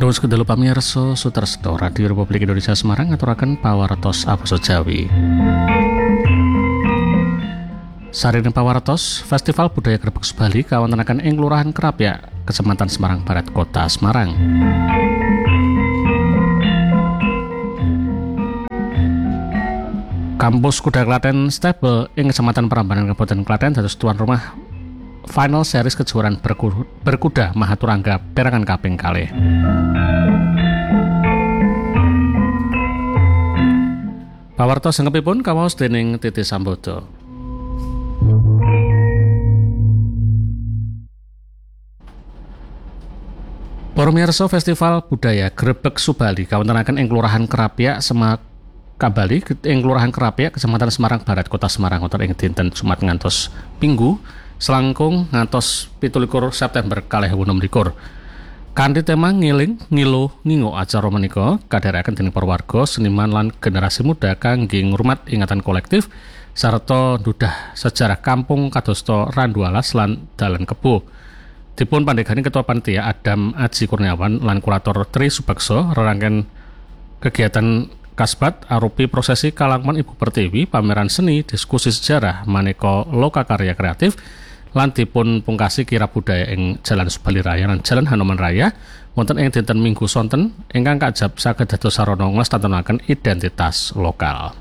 Nuwun sedaya pamirsa Sutresna Radio Republik Indonesia Semarang ngaturaken pawartos Abasa Jawi. Sarene pawartos, Festival Budaya Grebeg Subali kawontenaken ing Kelurahan Krapyak, Kecamatan Semarang Barat, Kota Semarang. Kampus Kuda Klaten Stable ing Kecamatan Prambanan Kabupaten Klaten dados tuan rumah final series kejuaraan berkuda Mahaturangga perangan kaping kalih. Pawartos sengkepipun kawaos dening Titi Sambodo. Para mirsa Festival Budaya Grebeg Subali kawontenaken ing Kelurahan Krapyak Kabali ing Kelurahan Krapyak Kecamatan Semarang Barat Kota Semarang wonten ing dinten Jumat ngantos Minggu selangkung ngantos 17 September 2016. Kanthi tema ngiling ngilo ngingo acara menika kadherekaken dening para warga, seniman lan generasi muda kangge ngurmat ingatan kolektif sarta ndudah sejarah kampung kadosta Randu Alas lan Dalan Kebo. Dipun pandegani Ketua Panitia Adam Aji Kurniawan lan Kurator Tri Subakso rerangken kegiatan kasbat arupi prosesi Kalangman Ibu Pertiwi, pameran seni, diskusi sejarah, maneka lokakarya kreatif lan dipun pungkasi kirab budaya ing Jalan Subali Raya lan Jalan Hanoman Raya wonten ing dinten Minggu sonten ingkang kajab saged dados sarana nglestariaken identitas lokal.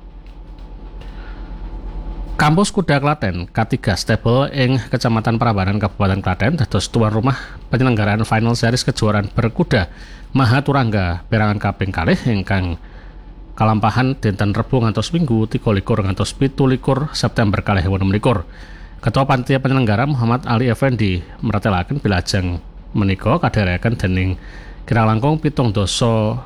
Kampus Kuda Klaten K3 Stable ing Kecamatan Prambanan Kabupaten Klaten dados tuan rumah penyelenggaraan final series kejuaraan berkuda Mahaturangga perangan kaping kalih ingkang kalampahan dinten Rebo ngantos Minggu 23 ngantos 17 September 2016. Ketua Panitia Penyelenggara Muhammad Ali Effendi meratelaken bilajeng menika kadherekaken dening kirang langkung 7 dasa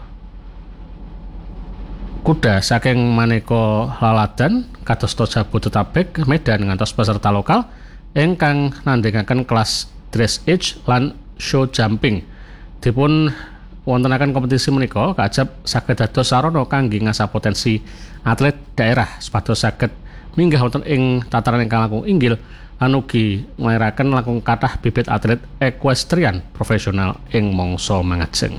kuda saking maneka laladan kadosta Jabodetabek, Medan ngantos peserta lokal ingkang nandhingaken kelas dressage lan show jumping. Dipun wontenaken kompetisi menika kajab saged dados sarana kangge ngasah potensi atlet daerah supados saged minggah wonten ing tataran ingkang langkung inggil lan ugi nglairaken langkung kathah bibit atlet equestrian profesional ing mangsa mangajeng.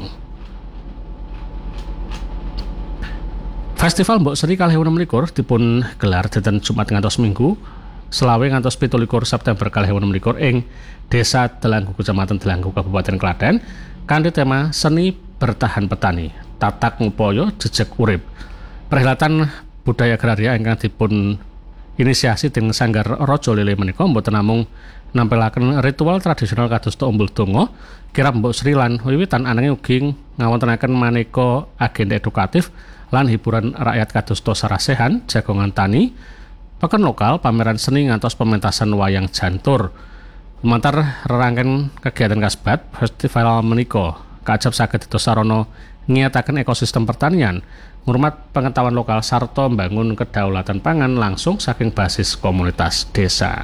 Festival Mbok Seri 2016 dipun gelar dinten Jumat ngantos Minggu selawe ngantos 17 September 2016 ing Desa Delanggu Kecamatan Delanggu Kabupaten Klaten kanthi tema Seni Bertahan Petani, Tatak Ngupaya Jejeg Urip. Perhelatan budaya agraria ingkang dipun inisiasi dening Sanggar Raja Lele menika mboten namung nampilaken ritual tradisional kadosta umbul donga, kirab Mbok Sri lan wiwitan ananging ugi ngawontenaken maneka agenda edukatif lan hiburan rakyat kadosta sarasehan, jagongan tani, peken lokal, pameran seni ngantos pementasan wayang jantur. Lumantar rerangken kegiatan kasbat festival menika kajab saged dados sarana ngiyataken ekosistem pertanian, ngurmat pengetahuan lokal sarta mbangun kedaulatan pangan langsung saking basis komunitas desa.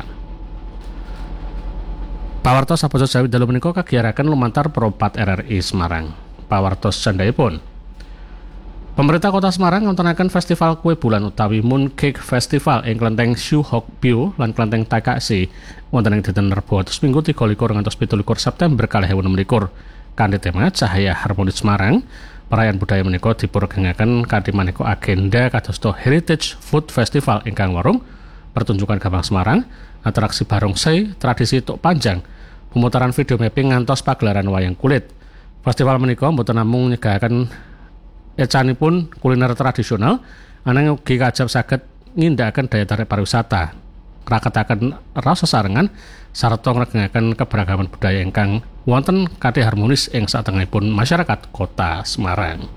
Pawartos Abasa Jawi dalu menika kagiyaraken lumantar Propat RRI Semarang. Pawartos candhaipun. Pemerintah Kota Semarang ngontonaken festival kue bulan utawi Mooncake Festival ing Klenteng Shu Hok Bio lan Klenteng Takashi wonten ing dinten Rebo atus Minggu 23 ngantos 17 September 2016 kanthi tema Cahaya Harmonis Semarang. Perayaan budaya menika dipurgengaken kanthi maneka agenda kadosta Heritage Food Festival ingkang warung, pertunjukan gambang Semarang, atraksi barongsai, tradisi tuk panjang, pemutaran video mapping ngantos pagelaran wayang kulit. Festival menika mboten namung nyegahaken ecanipun kuliner tradisional, ananging ugi kajab saged ngindakaken daya tarik pariwisata, ngraketaken rasa sarengan sarta ngregengaken keberagaman budaya ingkang wonten kanthi harmonis ing satengahipun masyarakat Kota Semarang.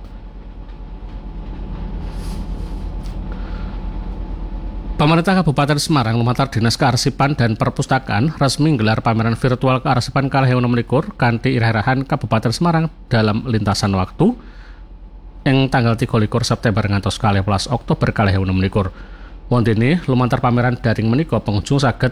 Pemerintah Kabupaten Semarang lumantar Dinas Kearsipan dan Perpustakaan resmi nggelar pameran virtual kearsipan 2016 kanthi irah-irahan Kabupaten Semarang dalam lintasan waktu ing tanggal 23 September ngantos 12 Oktober 2016. Wondene lumantar pameran daring menika pengunjung saged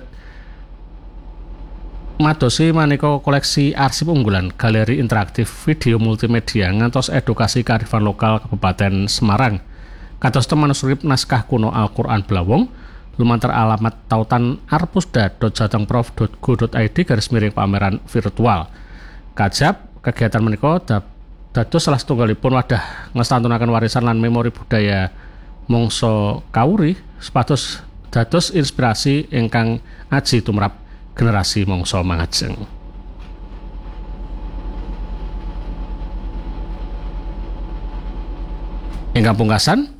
madosi maneka koleksi arsip unggulan, galeri interaktif, video multimedia ngantos edukasi kearifan lokal Kabupaten Semarang. Kados manuskrip naskah kuno Al-Qur'an Blawong, lumantar alamat tautan arpusda.jatengprof.go.id / pameran virtual. Kajab kegiatan menika dados salah setunggalipun wadah nglestantunaken warisan lan memori budaya mangsa kawuri supados dados inspirasi ingkang aji tumrap generasi mangsa mangajeng. Ingkang pungkasan,